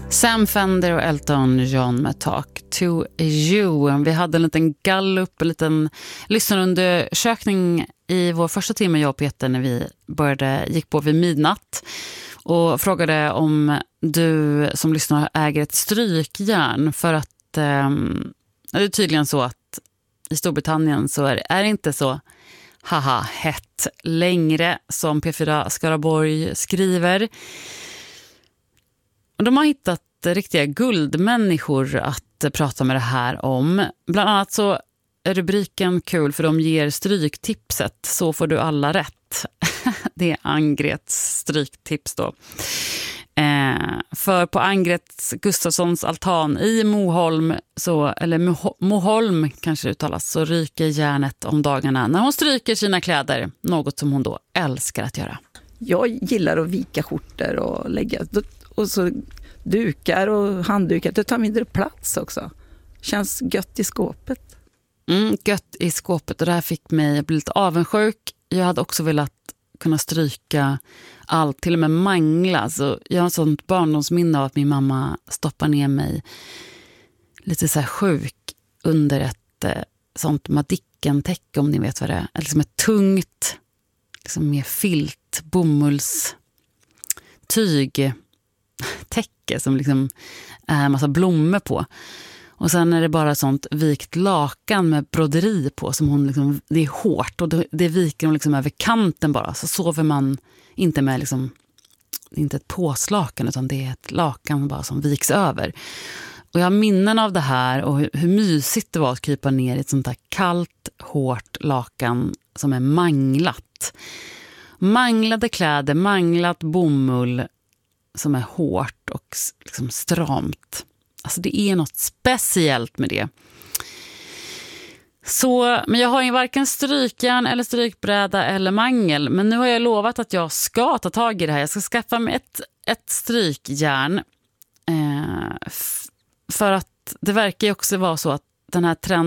Sam Fender och Elton John med Talk to You. Vi hade en liten gallup, en liten lyssnarundersökning i vår första timme, jag och Peter, när vi gick på vid midnatt och frågade om du som lyssnar äger ett strykjärn, för att det är tydligen så att i Storbritannien så är det inte så hett längre, som P4 Skaraborg skriver. Och de har hittat riktiga guldmänniskor att prata med det här om. Bland annat så är rubriken kul, för de ger stryktipset Så får du alla rätt. Det är Angrets stryktips då. För på Angrets Gustafssons altan i Moholm, Moholm kanske det uttalas, så ryker järnet om dagarna när hon stryker sina kläder. Något som hon då älskar att göra. Jag gillar att vika skjortor och lägga, och så dukar och handdukar. Det tar mindre plats också. Känns gött i skåpet. Gött i skåpet, och det här fick mig att bli lite avundsjuk. Jag hade också velat kunna stryka allt, till och med mangla. Så jag har ett sånt barndomsminne av att min mamma stoppar ner mig lite så här sjuk under ett sånt Madicken-täcke, om ni vet vad det är. Liksom ett tungt, liksom med filt, bomullstyg täcke som liksom är en massa blommor på. Och sen är det bara sånt vikt lakan med broderi på, som hon liksom, det är hårt och det viker hon liksom över kanten bara. Så sover man inte med liksom, inte ett påslakan, utan det är ett lakan bara som viks över. Och jag har minnen av det här och hur mysigt det var att krypa ner i ett sånt här kallt, hårt lakan som är manglat. Manglade kläder, manglat bomull som är hårt och liksom stramt. Alltså det är något speciellt med det. Så, men jag har ju varken strykjärn eller strykbräda eller mangel. Men nu har jag lovat att jag ska ta tag i det här. Jag ska skaffa mig ett strykjärn. För att det verkar ju också vara så att den här trenden